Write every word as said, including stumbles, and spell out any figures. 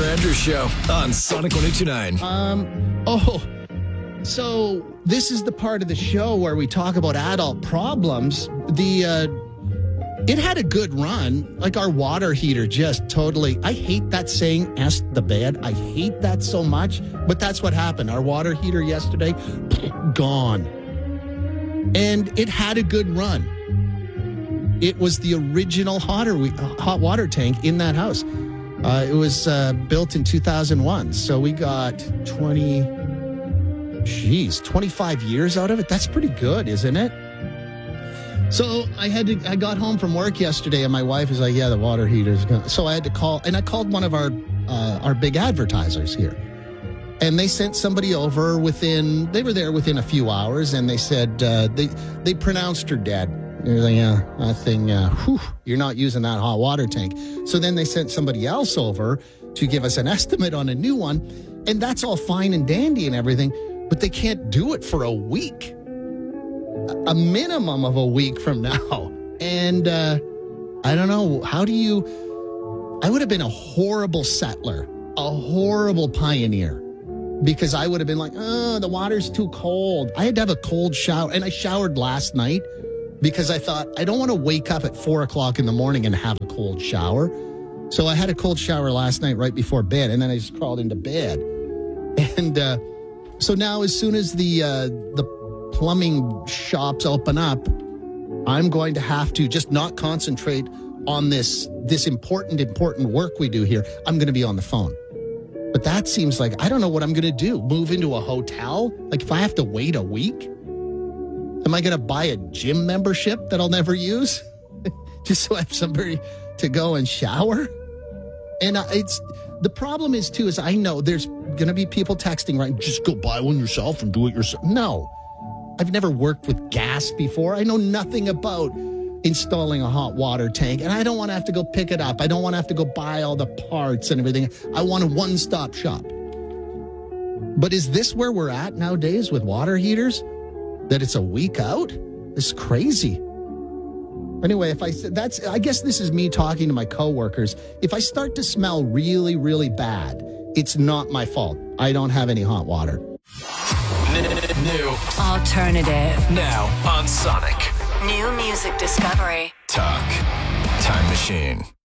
Andrews Show on Sonic one oh two point nine. Um, oh, so this is the part of the show where we talk about adult problems. The, uh, it had a good run. Like our water heater just totally, I hate that saying, "Est the bed." I hate that so much, but that's what happened. Our water heater yesterday, gone. And it had a good run. It was the original hotter, hot water tank in that house. Uh, it was uh, built in two thousand one. So we got twenty, geez, twenty-five years out of it. That's pretty good, isn't it? So I had to, I got home from work yesterday and my wife is like, yeah, the water heater's gone. So I had to call, and I called one of our, uh, our big advertisers here. And they sent somebody over within, they were there within a few hours and they said, uh, they, they pronounced her dead. They're like, yeah, that thing, uh, whew, you're not using that hot water tank. So then they sent somebody else over to give us an estimate on a new one. And that's all fine and dandy and everything, but they can't do it for a week. A minimum of a week from now. And uh, I don't know, how do you, I would have been a horrible settler, a horrible pioneer. Because I would have been like, oh, the water's too cold. I had to have a cold shower. And I showered last night. Because I thought, I don't want to wake up at four o'clock in the morning and have a cold shower. So I had a cold shower last night right before bed, and then I just crawled into bed. And uh, so now as soon as the uh, the plumbing shops open up, I'm going to have to just not concentrate on this, this important, important work we do here. I'm going to be on the phone. But that seems like, I don't know what I'm going to do. Move into a hotel? Like if I have to wait a week? Am I going to buy a gym membership that I'll never use just so I have somebody to go and shower? And uh, it's the problem is, too, is I know there's going to be people texting, right? Just go buy one yourself and do it yourself. No, I've never worked with gas before. I know nothing about installing a hot water tank, and I don't want to have to go pick it up. I don't want to have to go buy all the parts and everything. I want a one-stop shop. But is this where we're at nowadays with water heaters? That it's a week out? It's crazy. Anyway, if I that's I guess this is me talking to my coworkers. If I start to smell really, really bad, it's not my fault. I don't have any hot water. New Alternative. now on Sonic. New music discovery. Talk Time Machine.